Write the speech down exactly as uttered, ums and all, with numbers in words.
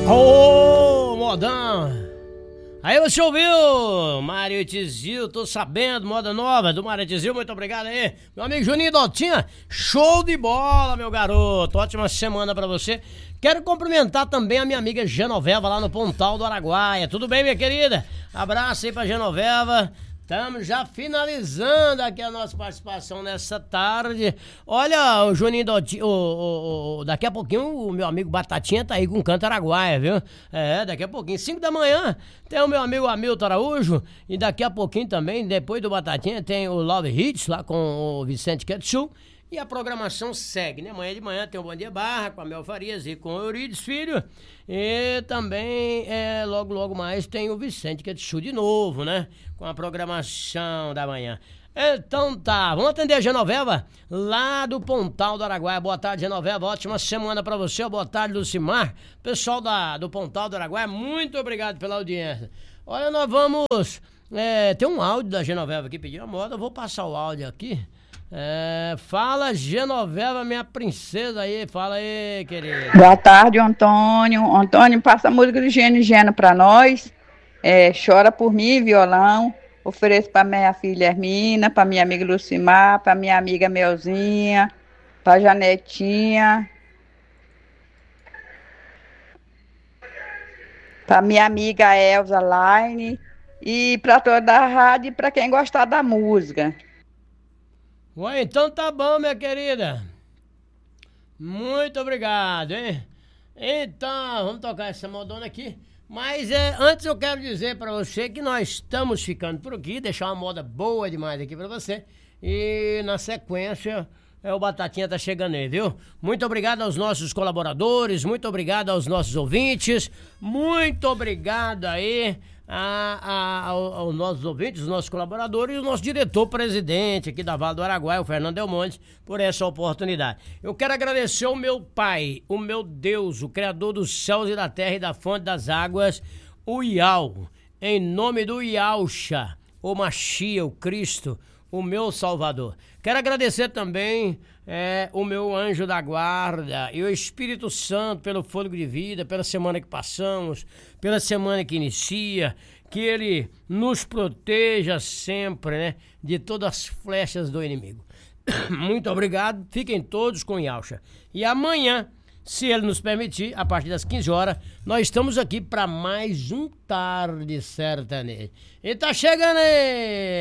Ô, modão! Aí você ouviu, Mário Tizil, tô sabendo, moda nova do Mário Tizil, muito obrigado aí. Meu amigo Juninho Dotinha, show de bola, meu garoto, ótima semana pra você. Quero cumprimentar também a minha amiga Genoveva lá no Pontal do Araguaia. Tudo bem, minha querida? Abraço aí pra Genoveva. Estamos já finalizando aqui a nossa participação nessa tarde. Olha, o Juninho Dotinho, o, o, o, daqui a pouquinho o meu amigo Batatinha tá aí com o Canto Araguaia, viu? É, daqui a pouquinho, cinco da manhã, tem o meu amigo Hamilton Araújo. E daqui a pouquinho também, depois do Batatinha, tem o Love Hits lá com o Vicente Ketsu. E a programação segue, né? Amanhã de manhã tem o Bom Dia Barra com a Mel Farias e com o Eurides Filho. E também, é, logo, logo mais, tem o Vicente Ketsu de novo, né? Com a programação da manhã. Então tá, vamos atender a Genoveva lá do Pontal do Araguaia. Boa tarde, Genoveva, ótima semana pra você. Boa tarde, Lucimar. Pessoal da, do Pontal do Araguaia, muito obrigado pela audiência. Olha, nós vamos... É, tem um áudio da Genoveva aqui pedindo a moda, eu vou passar o áudio aqui. É, fala, Genoveva, minha princesa aí, fala aí, querida. Boa tarde, Antônio. Antônio, passa a música do Gênio Gênio pra nós. É, Chora por mim, violão. Ofereço pra minha filha Hermina, pra minha amiga Lucimar, pra minha amiga Melzinha, pra Janetinha, pra minha amiga Elza Laine e pra toda a rádio e pra quem gostar da música. Ué, então tá bom, minha querida. Muito obrigado, hein? Então, vamos tocar essa modona aqui. Mas é, antes eu quero dizer pra você que nós estamos ficando por aqui, deixar uma moda boa demais aqui pra você. E na sequência, é, o Batatinha tá chegando aí, viu? Muito obrigado aos nossos colaboradores, muito obrigado aos nossos ouvintes, muito obrigado aí A, a, ao, aos nossos ouvintes, os nossos colaboradores e o nosso diretor-presidente aqui da Vale do Araguaia, o Fernando Del Monte, por essa oportunidade. Eu quero agradecer ao meu Pai, o meu Deus, o Criador dos céus e da terra e da fonte das águas, o Iau, em nome do Iauxa, o Machia, o Cristo, o meu Salvador. Quero agradecer também é, o meu anjo da guarda e o Espírito Santo pelo fôlego de vida, pela semana que passamos, pela semana que inicia, que ele nos proteja sempre, né, de todas as flechas do inimigo. Muito obrigado, fiquem todos com Yaucha. E amanhã, se ele nos permitir, a partir das quinze horas, nós estamos aqui para mais um Tarde Sertaneja. E tá chegando aí!